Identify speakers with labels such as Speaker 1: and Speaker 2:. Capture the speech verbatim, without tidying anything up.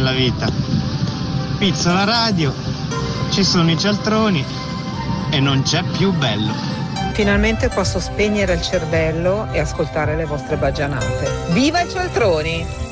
Speaker 1: nella vita. Pizzo la radio, ci sono i cialtroni e non c'è più bello.
Speaker 2: Finalmente posso spegnere il cervello e ascoltare le vostre baggianate. Viva i cialtroni!